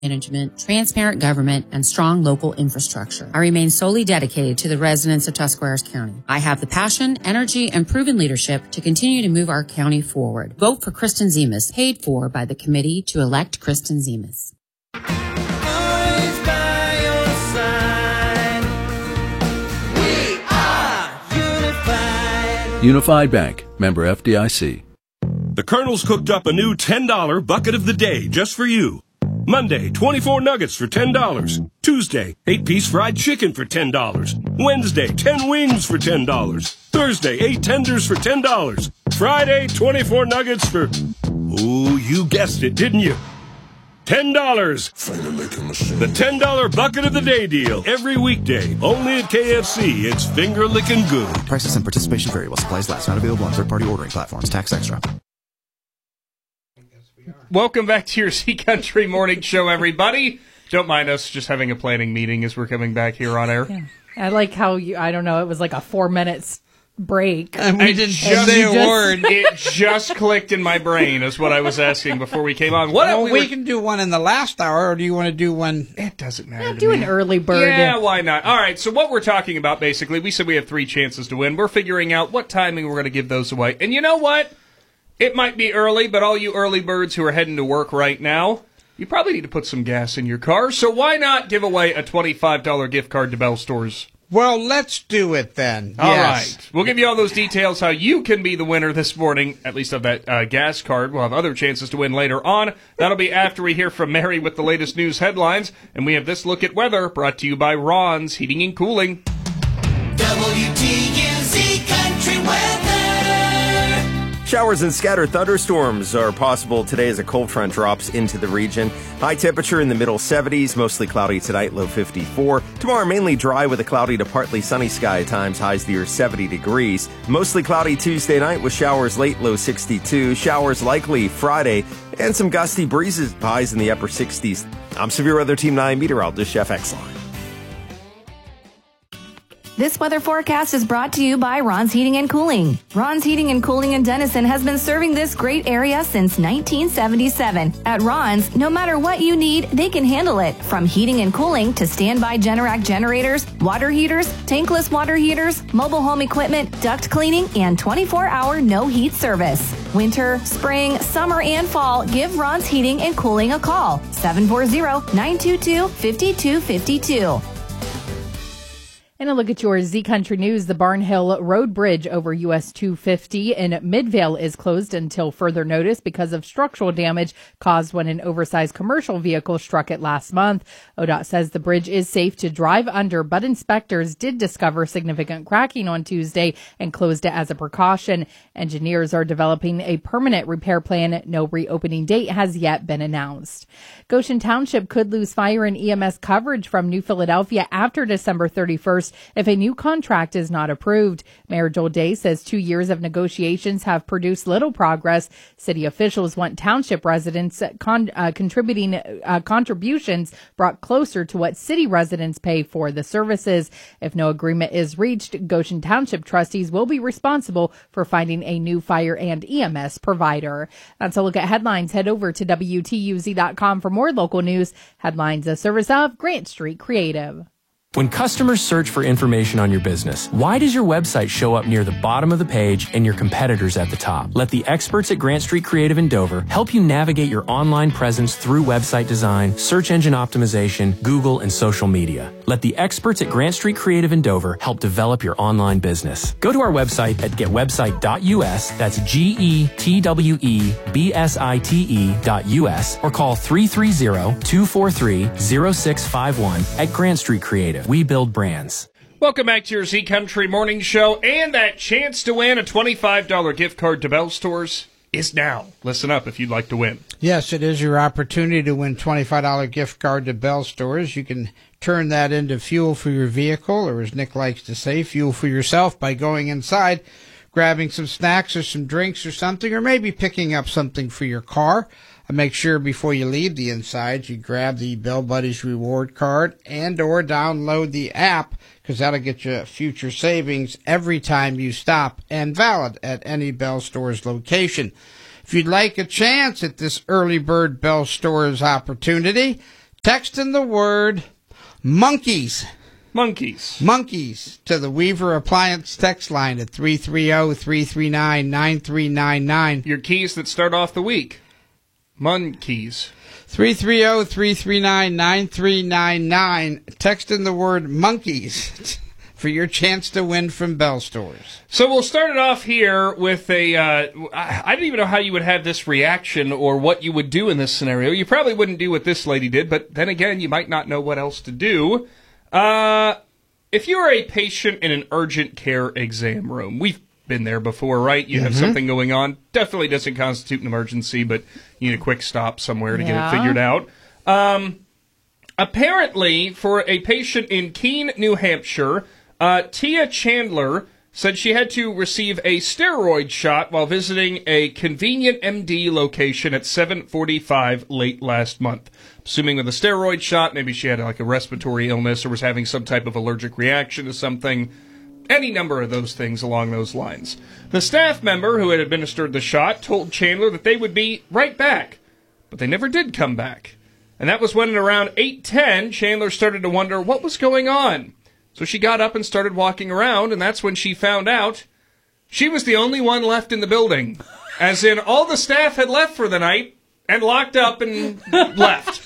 management, transparent government, and strong local infrastructure. I remain solely dedicated to the residents of Tuscarawas County. I have the passion, energy, and proven leadership to continue to move our county forward. Vote for Kristen Zemas, paid for by the committee to elect Kristen Zemas. Always by your side. We are unified. Unified Bank, member FDIC. The Colonel's cooked up a new $10 bucket of the day just for you. Monday, 24 nuggets for $10. Tuesday, 8-piece fried chicken for $10. Wednesday, 10 wings for $10. Thursday, 8 tenders for $10. Friday, 24 nuggets for... Ooh, you guessed it, didn't you? $10. The $10 bucket of the day deal. Every weekday, only at KFC. It's finger-licking good. Prices and participation vary while supplies last. Not available on third-party ordering platforms. Tax extra. Welcome back to your Sea Country Morning Show, everybody. Don't mind us just having a planning meeting as we're coming back here on air. Yeah. I like how I don't know, it was like a 4 minutes break. And we didn't say a word. It just clicked in my brain is what I was asking before we came on. We can do one in the last hour, or do you want to do one? It doesn't matter. Do an early bird. Yeah, why not? All right, so what we're talking about, basically, we said we have 3 chances to win. We're figuring out what timing we're going to give those away. And you know what? It might be early, but all you early birds who are heading to work right now, you probably need to put some gas in your car. So why not give away a $25 gift card to Bell Stores? Well, let's do it then. All right. We'll give you all those details how you can be the winner this morning, at least of that gas card. We'll have other chances to win later on. That'll be after we hear from Mary with the latest news headlines. And we have this look at weather brought to you by Ron's Heating and Cooling. WTUZ Country Weather. Showers and scattered thunderstorms are possible today as a cold front drops into the region. High temperature in the middle 70s, mostly cloudy tonight, low 54. Tomorrow mainly dry with a cloudy to partly sunny sky at times, highs near 70 degrees. Mostly cloudy Tuesday night with showers late, low 62. Showers likely Friday and some gusty breezes, highs in the upper 60s. I'm Severe Weather Team 9 meteorologist Chef Exline. This weather forecast is brought to you by Ron's Heating and Cooling. Ron's Heating and Cooling in Denison has been serving this great area since 1977. At Ron's, no matter what you need, they can handle it. From heating and cooling to standby Generac generators, water heaters, tankless water heaters, mobile home equipment, duct cleaning, and 24-hour no-heat service. Winter, spring, summer, and fall, give Ron's Heating and Cooling a call. 740-922-5252. And a look at your Z Country News. The Barnhill Road Bridge over US 250 in Midvale is closed until further notice because of structural damage caused when an oversized commercial vehicle struck it last month. ODOT says the bridge is safe to drive under, but inspectors did discover significant cracking on Tuesday and closed it as a precaution. Engineers are developing a permanent repair plan. No reopening date has yet been announced. Goshen Township could lose fire and EMS coverage from New Philadelphia after December 31st if a new contract is not approved. Mayor Joel Day says 2 years of negotiations have produced little progress. City officials want township residents contributing contributions brought closer to what city residents pay for the services. If no agreement is reached, Goshen Township trustees will be responsible for finding a new fire and EMS provider. That's a look at headlines. Head over to WTUZ.com for more local news. Headlines, a service of Grant Street Creative. When customers search for information on your business, why does your website show up near the bottom of the page and your competitors at the top? Let the experts at Grant Street Creative in Dover help you navigate your online presence through website design, search engine optimization, Google, and social media. Let the experts at Grant Street Creative in Dover help develop your online business. Go to our website at getwebsite.us, that's GETWEBSITE.us, or call 330-243-0651 at Grant Street Creative. We build brands. Welcome back to your Z Country Morning Show, and that chance to win a $25 gift card to Bell Stores is now. Listen up if you'd like to win. Yes, it is your opportunity to win $25 gift card to Bell Stores. You can turn that into fuel for your vehicle, or as Nick likes to say, fuel for yourself by going inside, grabbing some snacks or some drinks or something, or maybe picking up something for your car. Make sure before you leave the inside, you grab the Bell Buddies reward card and or download the app, because that'll get you future savings every time you stop, and valid at any Bell Stores location. If you'd like a chance at this early bird Bell Stores opportunity, Text in the word monkeys. Monkeys to the Weaver Appliance text line at 330-339-9399. Your keys that start off the week. Monkeys. 330-339-9399. Text in the word monkeys for your chance to win from Bell Stores. So we'll start it off here with a, I don't even know how you would have this reaction or what you would do in this scenario. You probably wouldn't do what this lady did, but then again, you might not know what else to do. If you're a patient in an urgent care exam room, we've been there before, right? You have something going on. Definitely doesn't constitute an emergency, but you need a quick stop somewhere to get it figured out. Apparently, for a patient in Keene, New Hampshire, Tia Chandler said she had to receive a steroid shot while visiting a Convenient MD location at 7:45 late last month. Assuming with a steroid shot, maybe she had like a respiratory illness or was having some type of allergic reaction to something. Any number of those things along those lines. The staff member who had administered the shot told Chandler that they would be right back, but they never did come back. And that was when at around 8:10, Chandler started to wonder what was going on. So she got up and started walking around, and that's when she found out she was the only one left in the building. As in, all the staff had left for the night and locked up and left.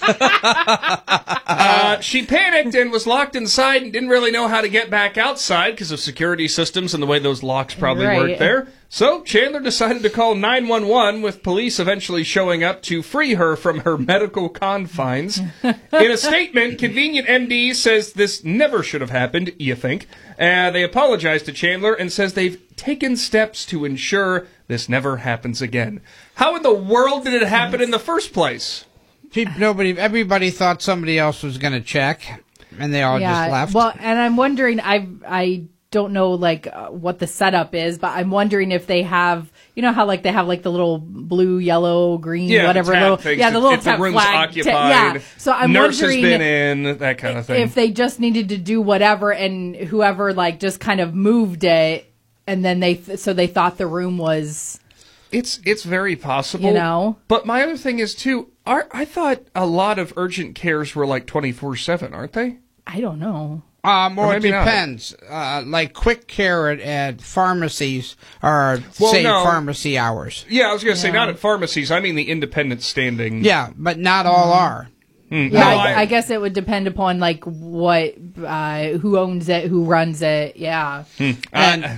She panicked and was locked inside and didn't really know how to get back outside because of security systems and the way those locks probably work there. So Chandler decided to call 911, with police eventually showing up to free her from her medical confines. In a statement, Convenient MD says this never should have happened, you think. They apologized to Chandler and says they've taken steps to ensure this never happens again. How in the world did it happen in the first place? Everybody thought somebody else was going to check, and they all just left. Well, and I'm wondering, I don't know what the setup is, but I'm wondering if they have, you know how they have the little blue, yellow, green, whatever little, things. The little if the room's flag occupied, so I'm nurse wondering has been in, that kind of thing. If they just needed to do whatever, and whoever just kind of moved it, and then they thought the room was. It's very possible, you know. But my other thing is too. I thought a lot of urgent cares were 24/7, aren't they? I don't know. It depends. Quick care at pharmacies are pharmacy hours. Yeah, I was going to say not at pharmacies. I mean the independent standing. Yeah, but not all are. Yeah, I guess it would depend upon what who owns it, who runs it. Yeah. And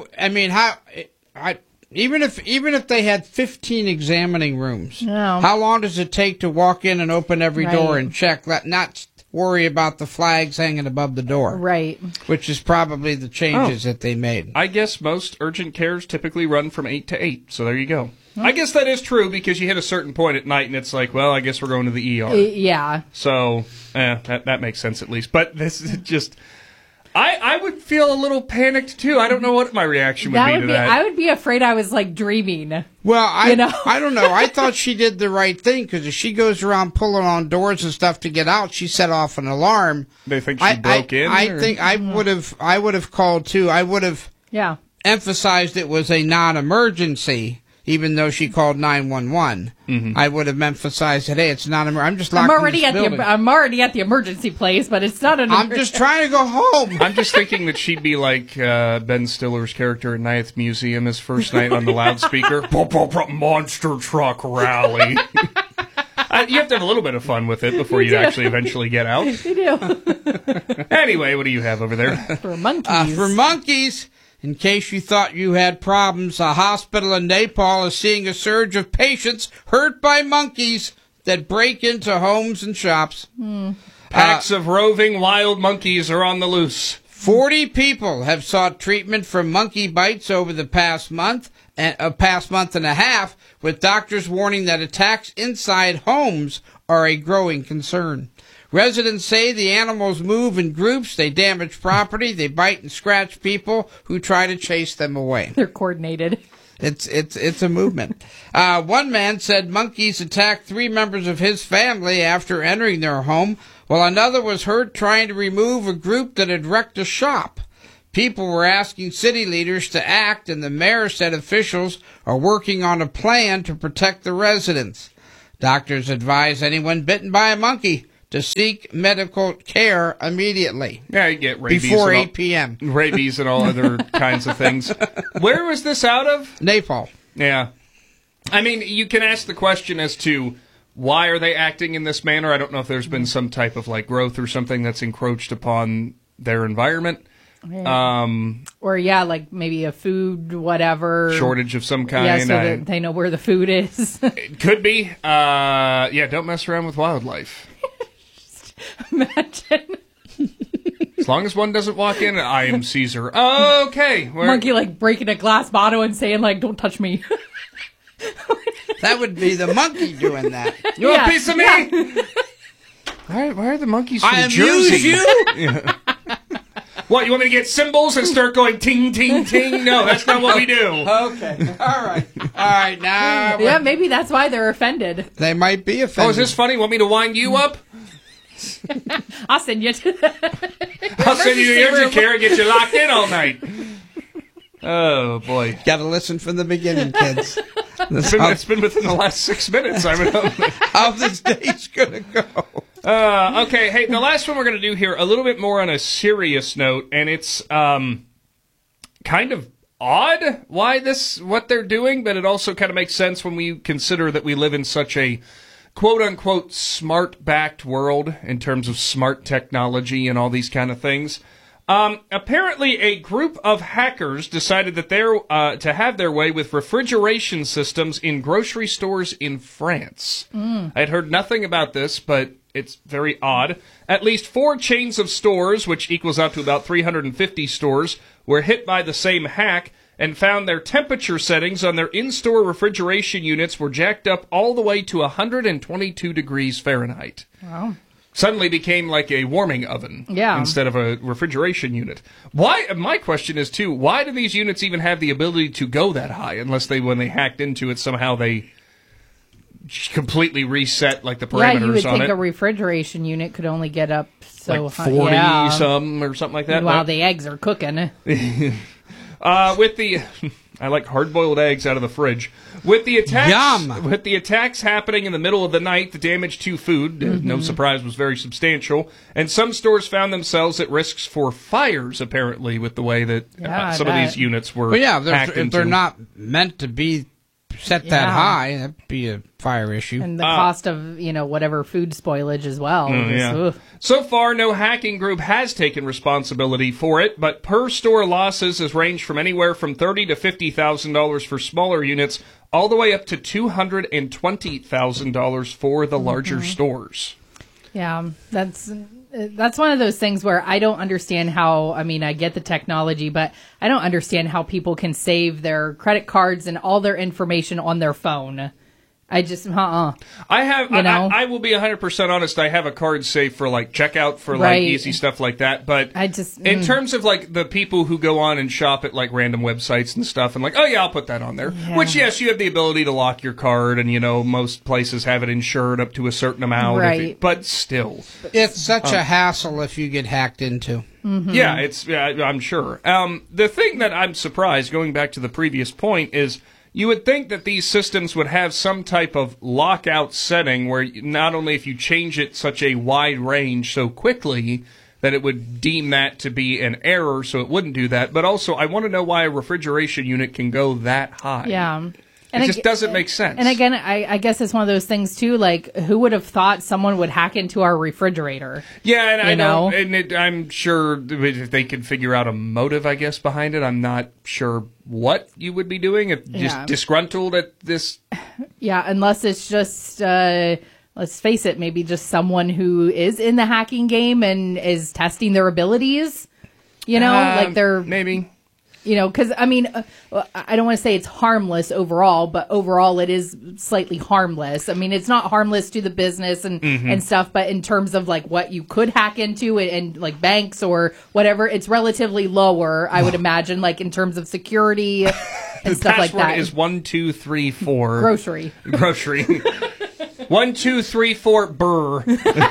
even if they had 15 examining rooms, how long does it take to walk in and open every door and check? Not worry about the flags hanging above the door. Right. Which is probably the changes that they made. I guess most urgent cares typically run from 8 to 8. So there you go. I guess that is true because you hit a certain point at night and it's I guess we're going to the ER. Yeah. So, that makes sense at least. But this is just... I would feel a little panicked too. I don't know what my reaction would be to that. I would be afraid I was dreaming. Well, I don't know. I thought she did the right thing because if she goes around pulling on doors and stuff to get out, she set off an alarm. They think she broke in? I think I would have called too. I would have emphasized it was a non-emergency. Even though she called 911, I would have emphasized that, hey, it's not I'm just locked in this building. I'm already at the emergency place, but it's not an I'm just trying to go home. I'm just thinking that she'd be like Ben Stiller's character in Night at the Museum his first night on the loudspeaker. Monster truck rally. You have to have a little bit of fun with it before you actually eventually get out. You do. Anyway, what do you have over there? For monkeys. In case you thought you had problems, a hospital in Nepal is seeing a surge of patients hurt by monkeys that break into homes and shops. Packs of roving wild monkeys are on the loose. 40 people have sought treatment for monkey bites over the past month and a half, with doctors warning that attacks inside homes are a growing concern. Residents say the animals move in groups, they damage property, they bite and scratch people who try to chase them away. They're coordinated. It's a movement. One man said monkeys attacked 3 members of his family after entering their home, while another was heard trying to remove a group that had wrecked a shop. People were asking city leaders to act, and the mayor said officials are working on a plan to protect the residents. Doctors advise anyone bitten by a monkey to seek medical care immediately. Yeah, you get rabies before and all- 8 p.m. Rabies and all other kinds of things. Where was this out of? Nepal. Yeah. I mean, you can ask the question as to why are they acting in this manner. I don't know if there's been some type of like growth or something that's encroached upon their environment. Or like maybe a food whatever Shortage of some kind. Yeah, so that they know where the food is. It could be. Yeah, don't mess around with wildlife. Imagine As long as one doesn't walk in, I am Caesar. Okay. monkey like breaking a glass bottle and saying like, "Don't touch me." That would be the monkey doing that. You want a piece of me? Why are the monkeys from I Jersey? amuse you? Yeah. What, you want me to get cymbals and start going ting, ting, ting? No, that's not what we do. Okay. All right. Now. Yeah, maybe that's why they're offended. They might be offended. Oh, is this funny? Want me to wind you up? I'll send you to I'll send you to the urgent care and get you locked in all night. Oh, boy. Got to listen from the beginning, kids. It's been within the last 6 minutes. I mean, how this day's going to go. Okay, hey, the last one we're going to do here, a little bit more on a serious note, and it's kind of odd what they're doing, but it also kind of makes sense when we consider that we live in such a quote-unquote smart-backed world in terms of smart technology and all these kind of things. Apparently, a group of hackers decided that they're to have their way with refrigeration systems in grocery stores in France. I had heard nothing about this, but it's very odd. At least 4 chains of stores, which equals out to about 350 stores, were hit by the same hack and found their temperature settings on their in-store refrigeration units were jacked up all the way to 122 degrees Fahrenheit. Wow. Suddenly became like a warming oven instead of a refrigeration unit. Why? My question is, too, why do these units even have the ability to go that high unless when they hacked into it, somehow they completely reset like the parameters Yeah, you would on think it? a refrigeration unit could only get up so like high. 40-some or something like that? While the eggs are cooking. I like hard-boiled eggs out of the fridge. With the attacks happening in the middle of the night, the damage to food, no surprise, was very substantial. And some stores found themselves at risks for fires, apparently, with the way that some of these units were hacked if into. they're not meant to be set that high, that'd be a fire issue. And the cost of, whatever food spoilage as well. So far, no hacking group has taken responsibility for it, but per store losses has ranged from anywhere from $30,000 to $50,000 for smaller units, all the way up to $220,000 for the larger stores. Yeah, that's one of those things where I don't understand how, I get the technology, but I don't understand how people can save their credit cards and all their information on their phone. I just, I will be 100% honest. I have a card saved for like checkout for like easy stuff like that. But in terms of like the people who go on and shop at like random websites and stuff and like, oh yeah, I'll put that on there. Yeah. Which, yes, you have the ability to lock your card and, most places have it insured up to a certain amount. Right. But still. It's such a hassle if you get hacked into. Mm-hmm. Yeah, I'm sure. The thing that I'm surprised, going back to the previous point, is you would think that these systems would have some type of lockout setting where not only if you change it such a wide range so quickly that it would deem that to be an error so it wouldn't do that, but also I want to know why a refrigeration unit can go that high. Yeah. And it just doesn't make sense. And again, I guess it's one of those things too. Like, who would have thought someone would hack into our refrigerator? Yeah, and I'm sure if they could figure out a motive, I guess, behind it. I'm not sure what you would be doing if just disgruntled at this. Yeah, unless it's just let's face it, maybe just someone who is in the hacking game and is testing their abilities. Like they're maybe. Because, I don't want to say it's harmless overall, but overall it is slightly harmless. It's not harmless to the business and stuff, but in terms of, like, what you could hack into and like, banks or whatever, it's relatively lower, I would imagine, like, in terms of security and stuff like that. The password is 1234. Grocery. 1234 burr.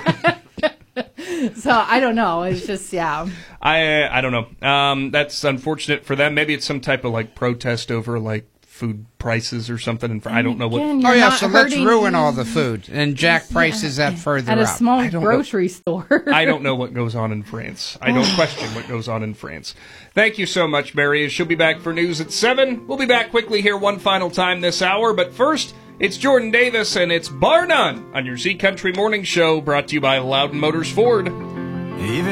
So I don't know. It's just I don't know. That's unfortunate for them. Maybe it's some type of like protest over like food prices or something. And I don't know what. Again, Oh, you're yeah, not so let's hurting- ruin all the food and jack prices that further at a up. small I don't grocery store. I don't know what goes on in France. I don't question what goes on in France. Thank you so much, Mary. She'll be back for news at 7. We'll be back quickly here one final time this hour. But first, it's Jordan Davis, and it's Bar None on your Z Country Morning Show, brought to you by Loudon Motors Ford. Even